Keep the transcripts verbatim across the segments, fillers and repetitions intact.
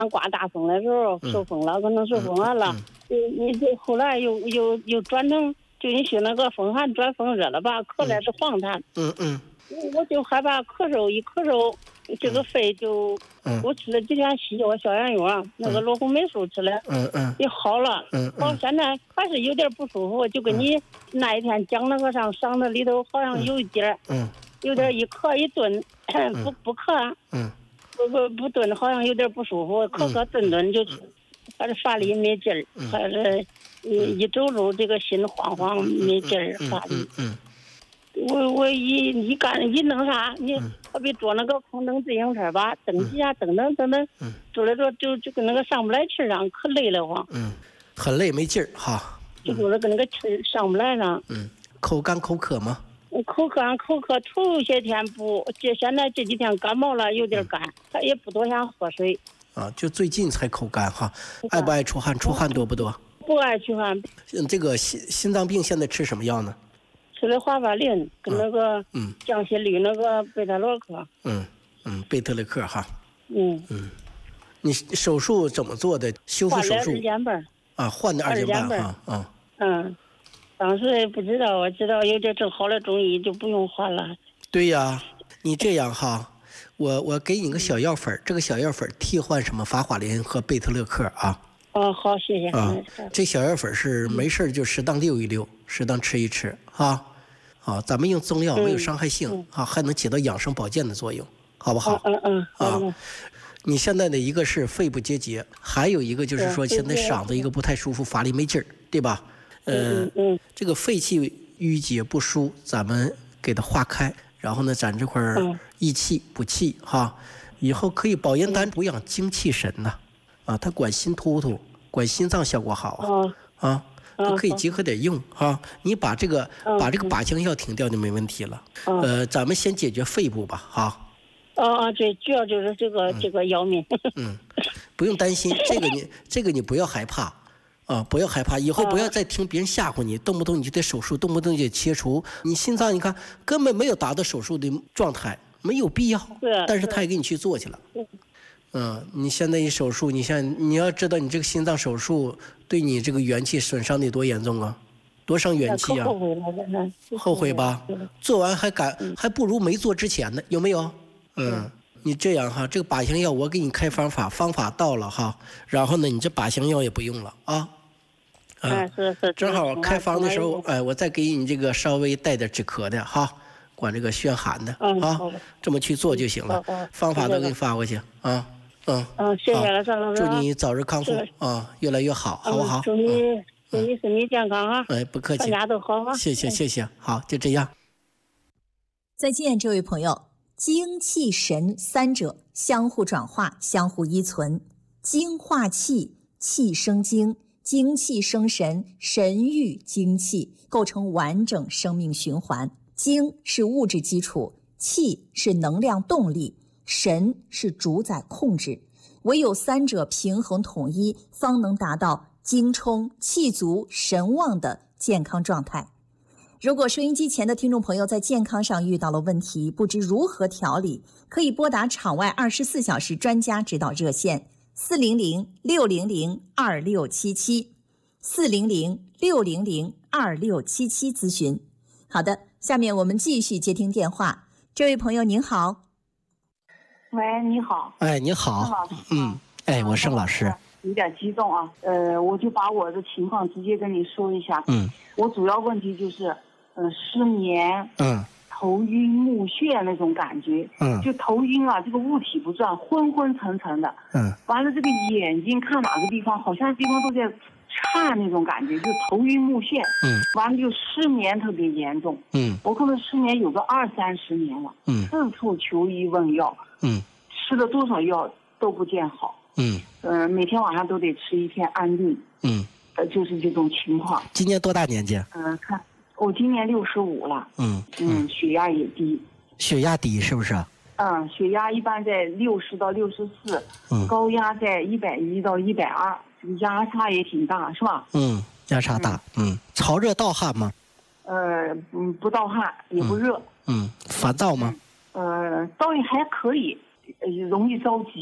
刮大风的时候受风了，可能受风寒了。嗯，你这后来又又又转成，就你说那个风寒转风热了吧？咳来是黄痰。 嗯嗯。 我就害怕咳嗽，一咳嗽，这个肺就，嗯、我吃了几天西药消炎药，那个罗红霉素吃了，嗯嗯，也好了，嗯嗯，好，现在还是有点不舒服，就跟你那一天讲那个上嗓子里头好像有一点，嗯，有点一咳一顿，嗯、不不咳，嗯，不不不顿，好像有点不舒服，咳咳顿顿就，还是发力没劲儿，还是一一走路这个心慌慌没劲儿，发力，嗯。我我一一干一弄啥，你好比坐那个空蹬自行车吧，蹬几下蹬蹬蹬蹬，坐来坐就就跟那个上不来气儿上，可累了慌。 嗯，很累没劲儿哈。 就坐着跟那个气儿上不来上。 嗯，口干口渴吗？ 口干口渴，头些天不，这现在这几天感冒了，有点干，他也不多想喝水。 啊，就最近才口干哈，爱不爱出汗？出汗多不多？ 不爱出汗。 这个心心脏病现在吃什么药呢？ 吃的华法林跟那个嗯降血氯那个贝塔洛克。 嗯嗯，贝特勒克哈。 嗯嗯，你手术怎么做的？修复手术？ 二尖瓣。 啊，换的二尖瓣哈啊。 嗯，当时也不知道，我知道有点正好了中医就不用换了。 对呀，你这样哈，我我给你个小药粉，这个小药粉替换什么法华林和贝特勒克啊。 哦，好，谢谢。 啊，这小药粉是没事就适当溜一溜，适当吃一吃哈。啊，咱们用中药没有伤害性，嗯、啊，还能起到养生保健的作用，好不好？ 嗯嗯嗯。啊，你现在的一个是肺部结节，还有一个就是说现在嗓子一个不太舒服，发力没劲儿，对吧？ 呃、嗯嗯。 这个肺气郁结不舒，咱们给它化开，然后呢，咱这块益气补气哈，以后可以保元丹补养精气神呐，啊，它管心突突，管心脏效果好啊，啊。都可以结合点用哈，你把这个把这个靶向药停掉就没问题了。呃，咱们先解决肺部吧，哈。 哦哦，对，主要就是这个这个药命。 嗯，不用担心，这个你这个你不要害怕啊，不要害怕，以后不要再听别人吓唬你，动不动你就得手术，动不动就切除。你心脏你看根本没有达到手术的状态，没有必要。但是他也给你去做去了。嗯，你现在一手术，你像你要知道，你这个心脏手术对你这个元气损伤得多严重啊，多伤元气啊！ 后悔了， 后悔吧？做完还敢，还不如没做之前呢，有没有？嗯，你这样哈，这个靶向药我给你开方法，方法到了哈，然后呢，你这靶向药也不用了啊。 啊，是是。 正好开方的时候，哎，我再给你这个稍微带点止咳的哈，管这个宣寒的啊，这么去做就行了。方法都给你发过去啊。嗯嗯，谢谢了，张老师。 祝你早日康复啊，越来越好，好不好？ 祝你祝你身体健康啊！ 哎，不客气， 大家都好啊！ 谢谢谢谢，好，就这样。 再见，这位朋友。精气神三者相互转化，相互依存。精化气，气生精，精气生神，神育精气，构成完整生命循环。精是物质基础，气是能量动力。神是主宰控制，唯有三者平衡统一，方能达到精充、气足、神旺的健康状态。如果收音机前的听众朋友在健康上遇到了问题，不知如何调理，可以拨打场外二十四小时专家指导热线四零零六零零二六七七四零零六零零二六七七咨询。好的，下面我们继续接听电话。这位朋友您好。 喂，你好。 哎，你好。 盛老师。 嗯，哎，我盛老师。 有点激动啊，呃，我就把我的情况直接跟你说一下。 嗯。 我主要问题就是，嗯、呃，失眠。 嗯。 头晕目眩那种感觉。 嗯。 就头晕啊，这个物体不转，昏昏沉沉的。 嗯。 完了，这个眼睛看哪个地方，好像地方都在颤那种感觉，就头晕目眩。 嗯。 完了就失眠特别严重。 嗯。 我可能失眠有个二三十年了。 嗯。 四处求医问药。 嗯。 吃了多少药都不见好。 嗯。 嗯、呃，每天晚上都得吃一片安定。 嗯。 呃，就是这种情况。 今年多大年纪？ 嗯、呃，看我今年六十五了。 嗯嗯，血压也低。 血压低是不是？ 嗯，血压一般在六十到六十四。嗯。高压在一百一到一百二，这个压差也挺大，是吧？ 嗯，压差大。嗯。嗯，潮热盗汗吗？ 呃，嗯，不盗汗，也不热。 嗯。嗯，烦躁吗？ 呃，倒也还可以，呃，容易着急。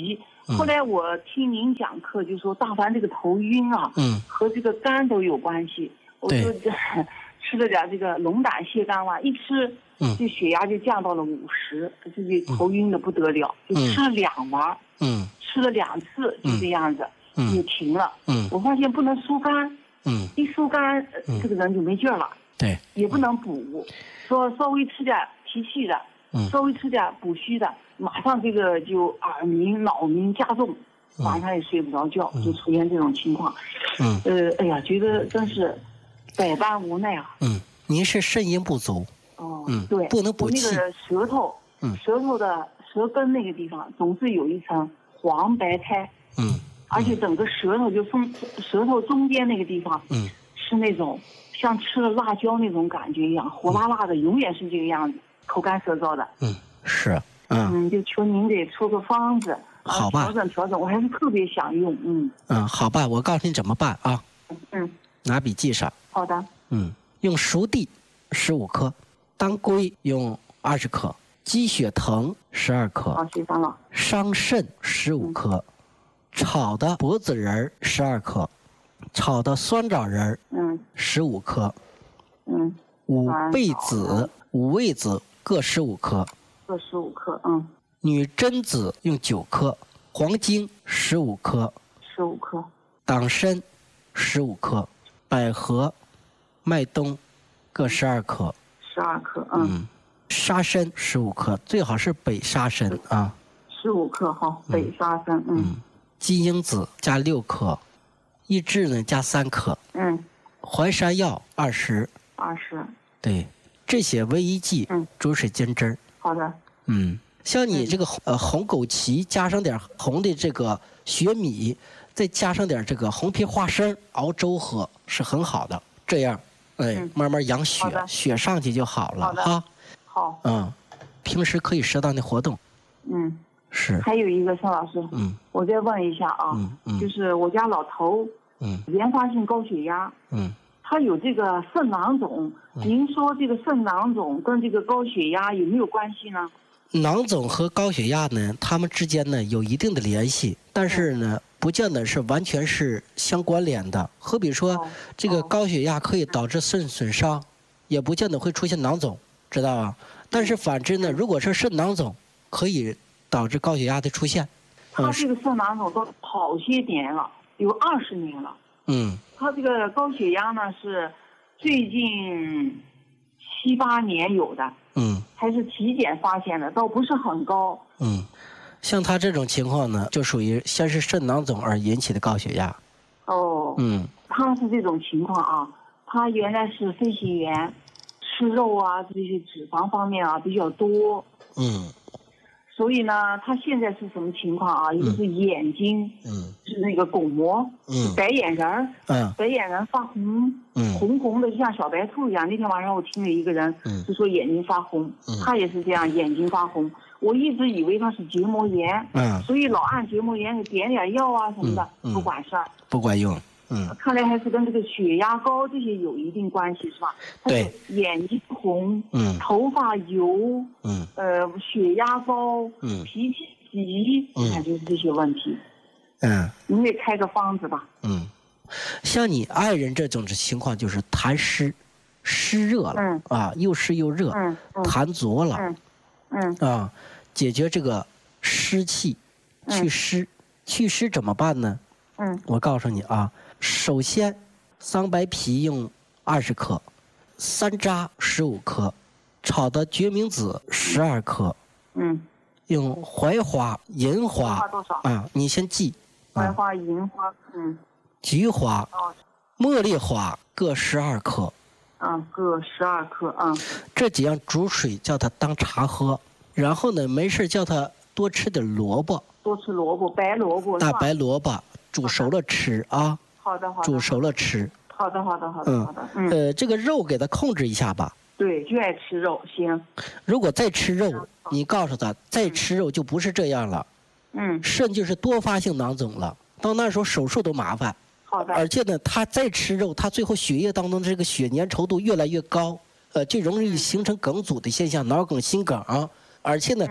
后来我听您讲课，就说大凡这个头晕啊， 嗯， 和这个肝都有关系。我就这吃了点这个龙胆泻肝丸，一吃， 嗯， 这血压就降到了五十，自己头晕的不得了， 嗯、 就吃了两丸， 嗯， 吃了两次就这样子， 嗯， 就停了。 嗯， 我发现不能疏肝， 嗯， 一疏肝， 嗯、 这个人就没劲儿了。 对， 也不能补，说稍微吃点提气的， 嗯， 稍微吃点补虚的，马上这个就耳鸣、脑鸣加重，晚上也睡不着觉， 嗯、 就出现这种情况。 嗯， 呃，哎呀，觉得真是百般无奈啊。 嗯，您是肾阴不足。 哦， 嗯， 对， 不能补气。 那个舌头， 嗯， 舌头的舌根那个地方总是有一层黄白苔。 嗯， 而且整个舌头就中舌头中间那个地方， 嗯， 是那种。像吃了辣椒那种感觉一样，火辣辣的，永远是这个样子，口干舌燥的。 嗯，是，嗯， 嗯，就求您得出个方子， 好吧？ 调整调整，我还是特别想用，嗯。 嗯，好吧，我告诉你怎么办啊？ 嗯。 拿笔记上。 好的。 嗯，用熟地十五克，当归用二十克，鸡血藤十二克。 好，谢张老。 桑葚十五克，嗯、炒的柏子仁十二克。炒的酸枣仁嗯， 十五克， 嗯， 五味子、五味子各十五克， 各十五克，嗯。 女贞子用九克，黄精十五克， 十五克。 党参十五克，百合、麦冬各十二克， 十二克，嗯。 嗯，沙参十五克，最好是北沙参啊。 十五克，好，北沙参，嗯。 嗯，鸡英子加六克。益智呢加三克， 嗯， 淮山药二十， 二十， 对，这些为一剂， 嗯， 煮水煎汁儿。 好的， 嗯，像你这个呃红枸杞加上点红的这个雪米，再加上点这个红皮花生熬粥喝是很好的，这样，哎， 嗯、 慢慢养血，血上去就好了哈。 好， 嗯，平时可以适当的活动。 嗯。 是， 还有一个邵老师， 嗯， 我再问一下啊， 嗯嗯， 就是我家老头， 嗯， 原发性高血压， 嗯， 他有这个肾囊肿， 嗯、 您说这个肾囊肿跟这个高血压有没有关系呢？ 囊肿和高血压呢，它们之间呢有一定的联系，但是呢，嗯、不见得是完全是相关联的。好比说，哦、这个高血压可以导致肾损伤，也不见得会出现囊肿，知道吧？但是反之呢，如果是肾囊肿，可以导致高血压的出现。 他这个肾囊肿都好些年了，有二十年了。 嗯。 他这个高血压呢是最近七八年有的。 嗯。 还是体检发现的，倒不是很高。 嗯，像他这种情况呢，就属于先是肾囊肿而引起的高血压。 哦。嗯。他是这种情况啊，他原来是飞行员，吃肉啊这些脂肪方面啊比较多。 嗯。 所以呢，他现在是什么情况啊？一个是眼睛， 嗯， 是那个巩膜， 嗯， 白眼仁儿， 嗯， 白眼仁发红， 嗯， 红红的就像小白兔一样。那天晚上我听了一个人， 嗯， 就说眼睛发红， 嗯， 他也是这样，眼睛发红。我一直以为他是结膜炎， 嗯， 所以老按结膜炎给点点药啊什么的， 嗯、 不管事儿， 不管用。嗯， 看来还是跟这个血压高这些有一定关系，是吧？ 对， 眼睛红， 嗯， 头发油， 嗯， 呃，血压高， 嗯， 脾气急， 嗯， 就是这些问题。 嗯， 您得开个方子吧。 嗯，像你爱人这种情况就是痰湿，湿热了， 嗯啊，又湿又热， 嗯，嗯痰浊了， 嗯，嗯啊，解决这个湿气，去湿，嗯、去湿怎么办呢？ 嗯， 我告诉你啊。首先，桑白皮用二十克，山楂十五克，炒的决明子十二克。 嗯。 用槐花、银花。 多少？ 啊，你先记。 槐花、银花，嗯。 菊花、 哦、 茉莉花各十二克。 嗯，各十二克，嗯。 这几样煮水叫他当茶喝，然后呢，没事叫他多吃点萝卜。 多吃萝卜，白萝卜。 大白萝卜煮熟了吃啊。 好的好的， 煮熟了吃。 好的好的好的嗯好的，嗯， 呃，这个肉给他控制一下吧。 对，就爱吃肉，行。 如果再吃肉，你告诉他再吃肉就不是这样了。 嗯。 肾就是多发性囊肿了，到那时候手术都麻烦。 好的。 而且呢，他再吃肉，他最后血液当中这个血粘稠度越来越高，呃，就容易形成梗阻的现象，脑梗、心梗啊。而且呢， 嗯、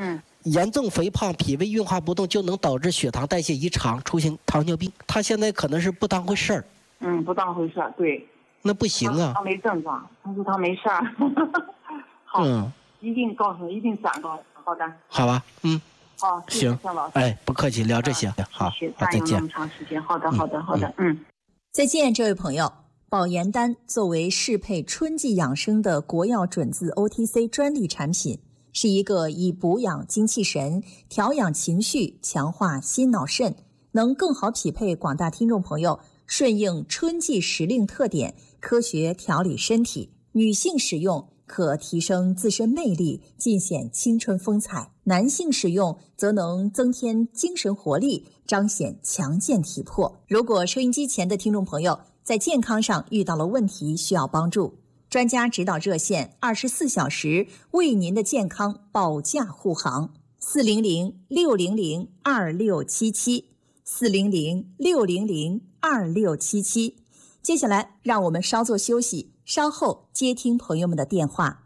严重肥胖、脾胃运化不动，就能导致血糖代谢异常，出现糖尿病。他现在可能是不当回事儿。 嗯，不当回事儿，对。 那不行啊。 他没症状，他说他没事儿。好，嗯，一定告诉，一定转告诉。好的。 好吧，嗯。 好， 行， 向老师。 哎，不客气，聊这些。好，好，再见。 那么长时间，好的，好的，好的，嗯。 再见，这位朋友。保研丹作为适配春季养生的国药准字 O T C 专利产品，是一个以补养精气神、调养情绪、强化心脑肾，能更好匹配广大听众朋友顺应春季时令特点，科学调理身体。女性使用可提升自身魅力，尽显青春风采；男性使用则能增添精神活力，彰显强健体魄。如果收音机前的听众朋友在健康上遇到了问题，需要帮助，专家指导热线二十四小时为您的健康保驾护航，四零零六零零二六七七，四零零六零零二六七七。接下来让我们稍作休息，稍后接听朋友们的电话。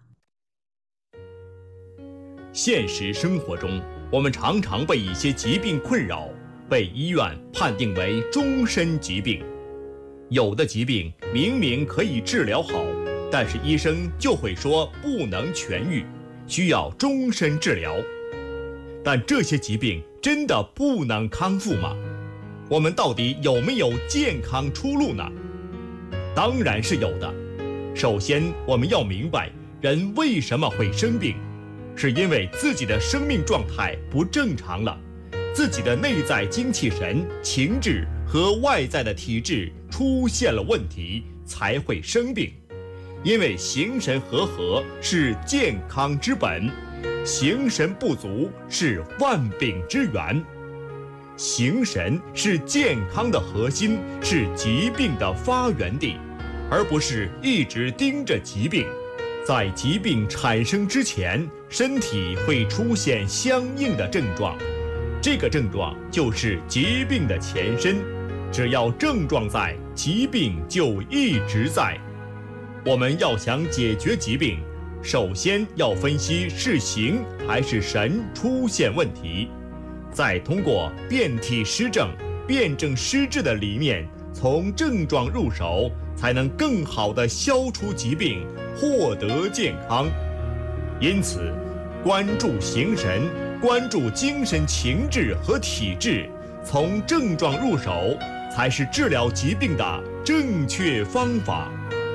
现实生活中，我们常常被一些疾病困扰，被医院判定为终身疾病。有的疾病明明可以治疗好，但是医生就会说不能痊愈，需要终身治疗。但这些疾病真的不能康复吗？我们到底有没有健康出路呢？当然是有的。首先，我们要明白人为什么会生病，是因为自己的生命状态不正常了，自己的内在精气神、情志和外在的体质出现了问题，才会生病。因为形神合合是健康之本，形神不足是万病之源。形神是健康的核心，是疾病的发源地，而不是一直盯着疾病。在疾病产生之前，身体会出现相应的症状，这个症状就是疾病的前身。只要症状在，疾病就一直在。我们要想解决疾病，首先要分析是形还是神出现问题，再通过辨体施症、辨证施治的理念，从症状入手，才能更好地消除疾病，获得健康。因此，关注形神，关注精神情志和体质，从症状入手，才是治疗疾病的正确方法。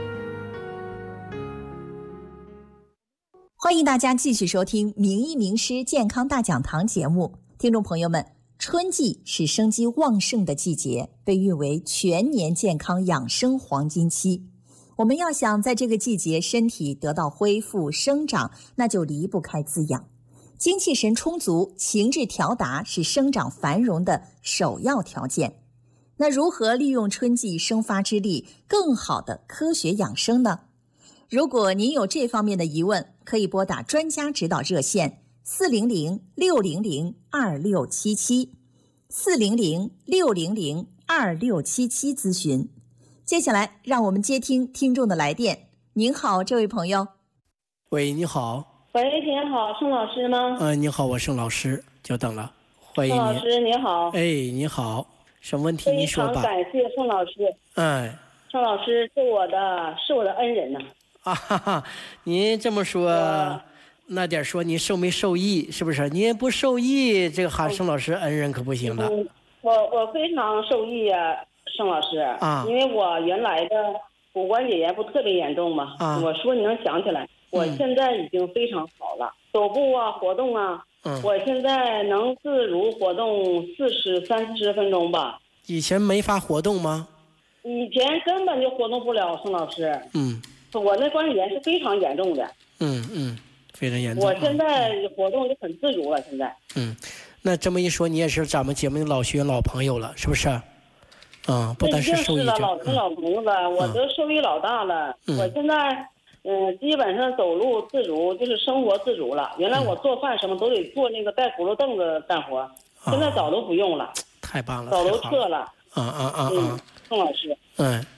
欢迎大家继续收听名医名师健康大讲堂节目。听众朋友们，春季是生机旺盛的季节，被誉为全年健康养生黄金期。我们要想在这个季节身体得到恢复生长，那就离不开滋养。精气神充足，情志调达是生长繁荣的首要条件。那如何利用春季生发之力，更好的科学养生呢？如果您有这方面的疑问，可以拨打专家指导热线四零零六零零二六七七，四零零六零零二六七七咨询。接下来，让我们接听听众的来电。您好，这位朋友。 喂，你好。 喂，您好，盛老师吗？ 嗯、呃，你好，我盛老师，久等了，欢迎您。 盛老师，你好。 哎，你好，什么问题？你说吧。 非常感谢盛老师。 哎， 盛老师是我的，是我的恩人呐、 啊。啊哈哈，您这么说。呃那点说你受没受益，是不是？您不受益，这个喊盛老师恩人可不行的。 嗯，我我非常受益啊，盛老师啊，因为我原来的骨关节炎不特别严重嘛，啊，我说你能想起来，我现在已经非常好了，走步啊，活动啊，嗯，我现在能自如活动四十三十分钟吧。 以前没法活动吗？ 以前根本就活动不了，盛老师。嗯，我那关节炎是非常严重的。 嗯嗯。非常严重。 我现在活动就很自如了，现在。嗯， 那这么一说，你也是咱们节目的老学员、老朋友了，是不是？嗯，不单是受益者。 是了，老朋老朋友了，嗯、我都受益老大了。嗯、我现在，嗯、呃，基本上走路自如，就是生活自如了。原来我做饭什么都得坐那个带轱辘凳子干活，嗯、现在早都不用了。 太棒了， 早都撤了。 啊啊啊啊！ 宋老师。 嗯，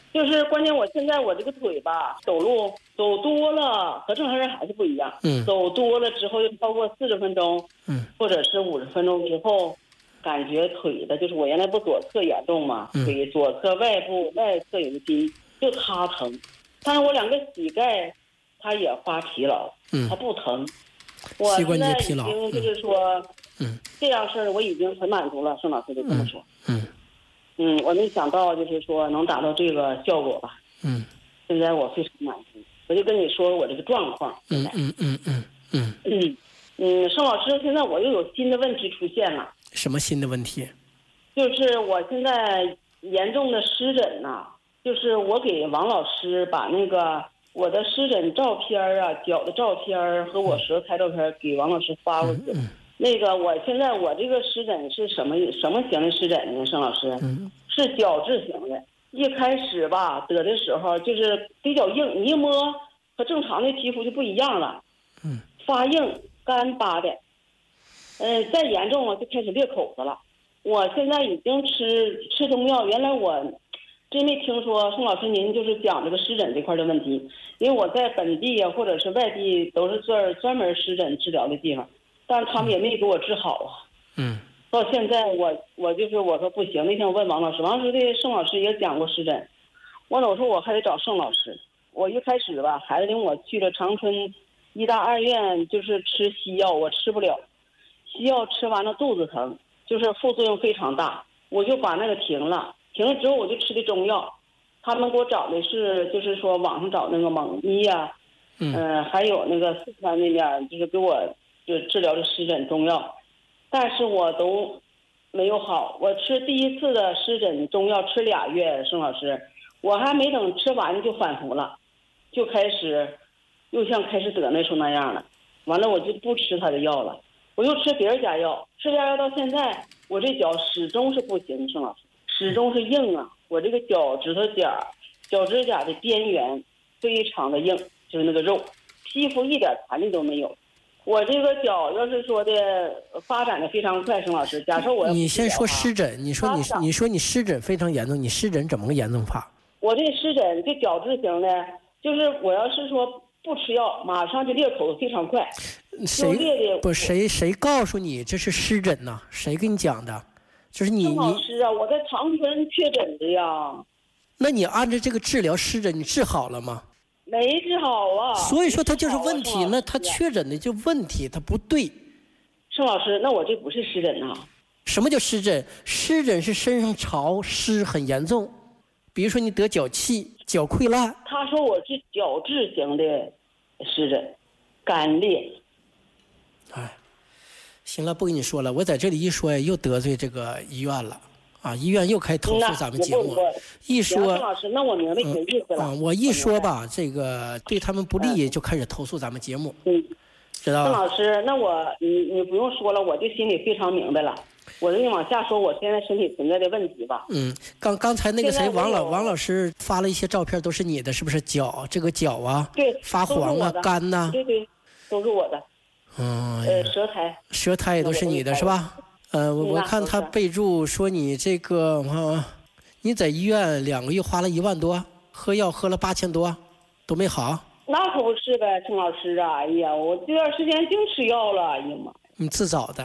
就是关键我现在我这个腿吧，走路走多了和正常人还是不一样。 嗯， 走多了之后就超过四十分钟， 嗯， 或者是五十分钟之后，感觉腿的就是我原来不左侧严重嘛， 嗯、 腿左侧外部外侧有个筋，就它疼，但是我两个膝盖它也发疲劳， 嗯， 它不疼。我现在已经就是说， 嗯， 这样事儿我已经很满足了，盛老师就这么说。 嗯。 嗯，我没想到就是说能达到这个效果吧。 嗯， 现在我非常满足，我就跟你说我这个状况。 嗯嗯嗯嗯嗯嗯嗯，盛老师，现在我又有新的问题出现了。 什么新的问题？ 就是我现在严重的湿疹呐、啊，就是我给王老师把那个我的湿疹照片啊、脚的照片和我舌苔照片给王老师发过去。嗯嗯那个，我现在我这个湿疹是什么什么型的湿疹呢？盛老师， 嗯， 是角质型的。一开始吧，得的时候就是比较硬，你一摸和正常的皮肤就不一样了， 嗯， 发硬干巴的，嗯、呃，再严重了就开始裂口子了。我现在已经吃吃中药，原来我真没听说宋老师您就是讲这个湿疹这块的问题，因为我在本地啊或者是外地都是专专门湿疹治疗的地方。但是他们也没给我治好啊。 嗯。 到现在我我就是我说不行，那天我问王老师，王老师的盛老师也讲过湿疹，我我说我还得找盛老师。我一开始吧，孩子领我去了长春医大二院，就是吃西药，我吃不了，西药吃完了肚子疼，就是副作用非常大，我就把那个停了。停了之后我就吃的中药，他们给我找的是就是说网上找那个蒙医呀、啊，嗯、呃，还有那个四川那边就是给我。就治疗的湿疹中药，但是我都没有好。我吃第一次的湿疹中药吃俩月，盛老师，我还没等吃完就反复了，就开始又像开始得那时候那样了。完了我就不吃他的药了，我又吃别人家药，吃别人家药到现在，我这脚始终是不行，盛老师，始终是硬啊。我这个脚趾头甲、脚趾甲的边缘非常的硬，就是那个肉，皮肤一点弹力都没有。我这个脚要是说的发展的非常快，盛老师，假设我你先说湿疹，你说你你说你湿疹非常严重，你湿疹怎么个严重法？ 我这湿疹这角质型的，就是我要是说不吃药，马上就裂口非常快。 谁不谁谁告诉你这是湿疹呢？谁跟你讲的？就是你老师啊，我在长春确诊的呀。 那你按照这个治疗湿疹，你治好了吗？ 没治好啊， 所以说他就是问题，那他确诊的就问题，他不对。 盛老师，那我这不是湿疹啊？ 什么叫湿疹？湿疹是身上潮湿很严重，比如说你得脚气、脚溃烂。 他说我是角质型的湿疹，干裂。 哎，行了，不跟你说了，我在这里一说呀，又得罪这个医院了。啊！医院又开始投诉咱们节目，一说， 老师，那我明白你的意思了。 啊，我一说吧，这个对他们不利，就开始投诉咱们节目。 嗯， 知道吧？ 郑老师，那我你你不用说了，我就心里非常明白了。我就往下说，我现在身体存在的问题吧。 嗯，刚刚才那个谁，王老王老师发了一些照片，都是你的，是不是？脚这个脚啊， 对， 发黄啊，干呐、啊。 对对，都是我的。 嗯。 呃，舌苔。 舌苔也都是你的，是吧？呃，我我看他备注说你这个，我看啊，你在医院两个月花了一万多，喝药喝了八千多，都没好。 那可不是呗，陈老师啊！哎呀，我这段时间净吃药了，哎呀妈！ 你自找的。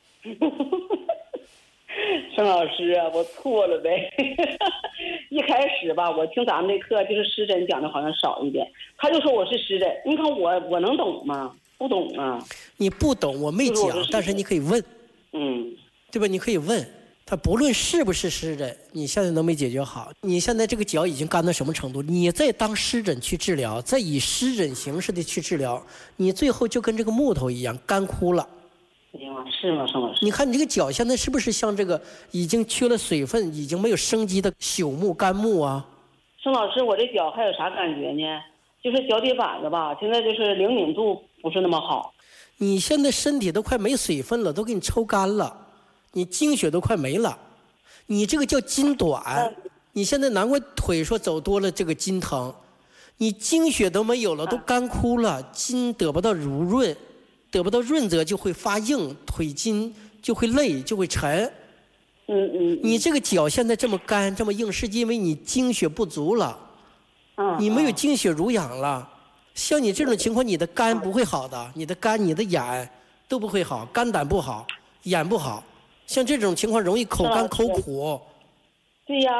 陈老师啊，我错了呗。一开始吧，我听咱们这课就是湿疹讲的好像少一点，他就说我是湿疹，你看我我能懂吗？不懂啊。 你不懂，我没讲，是但是你可以问。 嗯， 对吧？你可以问他，不论是不是湿疹，你现在都没解决好。你现在这个脚已经干到什么程度？你再当湿疹去治疗，再以湿疹形式的去治疗，你最后就跟这个木头一样干枯了。 哎呀，是吗，盛老师？ 你看你这个脚现在是不是像这个已经缺了水分、已经没有生机的朽木干木啊？ 盛老师，我这脚还有啥感觉呢？就是脚底板子吧，现在就是灵敏度不是那么好。 你现在身体都快没水分了，都给你抽干了，你经血都快没了，你这个叫筋短。你现在难怪腿说走多了这个筋疼，你经血都没有了，都干枯了，筋得不到濡润，得不到润泽就会发硬，腿筋就会累，就会沉。 嗯嗯。 你这个脚现在这么干这么硬，是因为你精血不足了。 嗯。 你没有精血濡养了。像你这种情况，你的肝不会好的，你的肝、你的眼都不会好，肝胆不好，眼不好。像这种情况容易口干口苦。 对呀，